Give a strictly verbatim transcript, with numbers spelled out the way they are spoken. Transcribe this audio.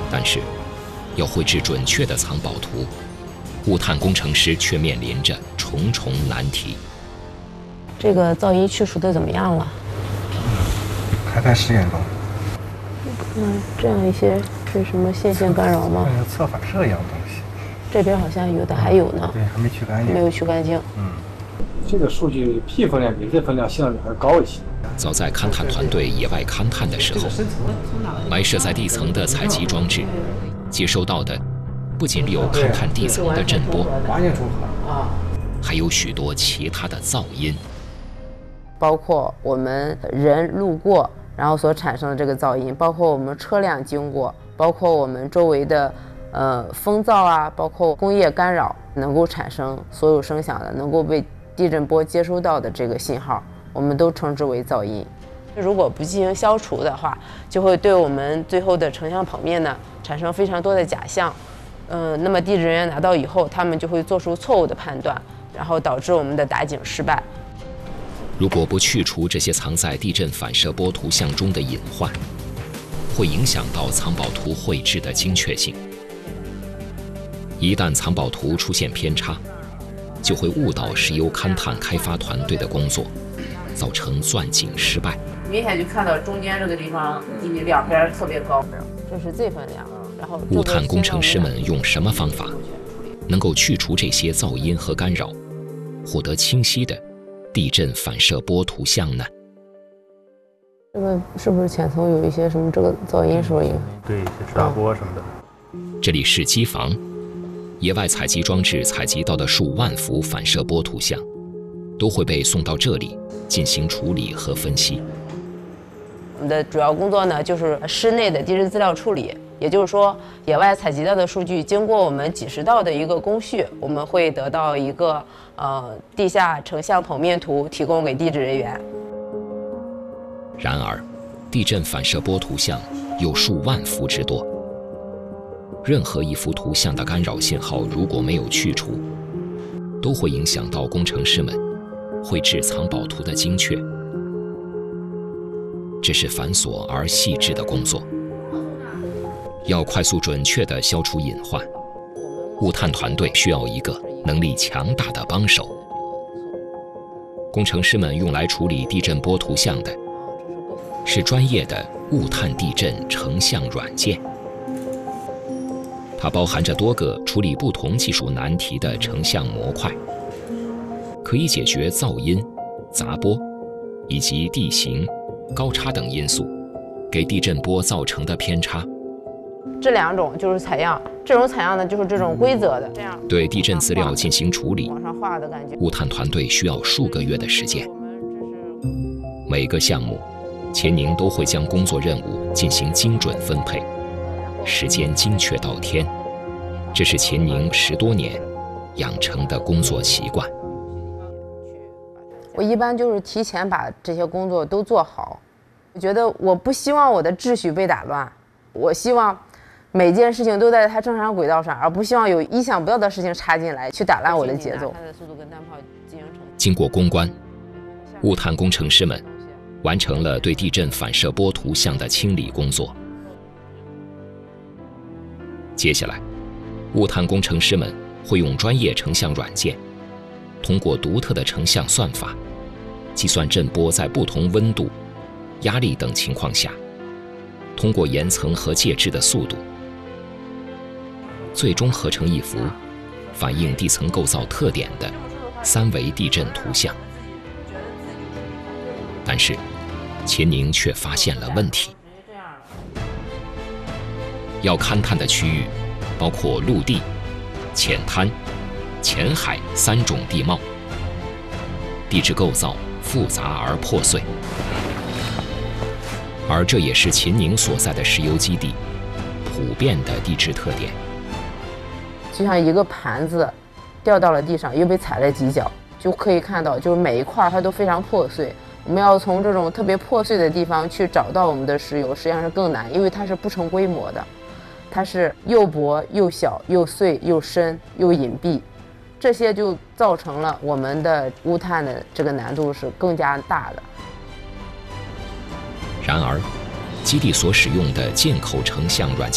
但是，要绘制准确的藏宝图，物探工程师却面临着重重难题。 这个噪音去除的怎么样了？ 还在实验中。 嗯，这样一些是什么线性干扰吗？ 像侧反射一样的东西。 这边好像有的还有呢。 对，还没去干净。 没有去干净。 嗯。 这个数据 P 分量比 Z 分量性能还高一些。 早在勘探团队野外勘探的时候，埋设在地层的采集装置接收到的不仅有勘探地层的震波，还有许多其他的噪音， 包括我们人路过然后所产生的这个噪音，包括我们车辆经过，包括我们周围的呃风噪啊，包括工业干扰，能够产生所有声响的，能够被地震波接收到的这个信号，我们都称之为噪音。如果不进行消除的话，就会对我们最后的成像剖面呢产生非常多的假象。嗯、呃，那么地质人员拿到以后，他们就会做出错误的判断，然后导致我们的打井失败。 如果不去除这些藏在地震反射波图像中的隐患，会影响到藏宝图绘制的精确性。一旦藏宝图出现偏差，就会误导石油勘探开发团队的工作，造成钻井失败。 明显就看到中间这个地方，你两边特别高，这是 Z 分量。然后物探工程师们用什么方法能够去除这些噪音和干扰，获得清晰的地震反射波图像呢？ 这个是不是浅层有一些什么这个噪音受影响？ 对，一些刷波什么的。 这里是机房，野外采集装置采集到的数万幅反射波图像，都会被送到这里进行处理和分析。 我们的主要工作呢，就是室内的地质资料处理，也就是说，野外采集到的数据经过我们几十道的一个工序，我们会得到一个呃地下成像剖面图，提供给地质人员。 然而，地震反射波图像有数万幅之多，任何一幅图像的干扰信号如果没有去除，都会影响到工程师们绘制藏宝图的精确。这是繁琐而细致的工作，要快速准确地消除隐患，物探团队需要一个能力强大的帮手。工程师们用来处理地震波图像的是专业的物探地震成像软件，它包含着多个处理不同技术难题的成像模块，可以解决噪音、杂波以及地形、高差等因素给地震波造成的偏差。 这两种就是采样，这种采样呢就是这种规则的，这样对地震资料进行处理， 往上画的感觉。 物探团队需要数个月的时间。每个项目，钱宁都会将工作任务进行精准分配，时间精确到天。这是钱宁十多年养成的工作习惯。 我一般就是提前把这些工作都做好，我觉得我不希望我的秩序被打乱，我希望每件事情都在它正常轨道上，而不希望有意想不到的事情插进来去打乱我的节奏。 经过攻关，物探工程师们完成了对地震反射波图像的清理工作。接下来，物探工程师们会用专业成像软件，通过独特的成像算法，计算震波在不同温度、压力等情况下，通过岩层和介质的速度，最终合成一幅反映地层构造特点的三维地震图像。但是，钱宁却发现了问题。要勘探的区域包括陆地、浅滩、浅海三种地貌，地质构造复杂而破碎，而这也是钱宁所在的石油基地普遍的地质特点。 就像一个盘子掉到了地上，又被踩了几脚，就可以看到，就是每一块它都非常破碎。我们要从这种特别破碎的地方去找到我们的石油，实际上是更难，因为它是不成规模的，它是又薄又小又碎又深又隐蔽，这些就造成了我们的物探的这个难度是更加大的。 然而，基地所使用的进口成像软件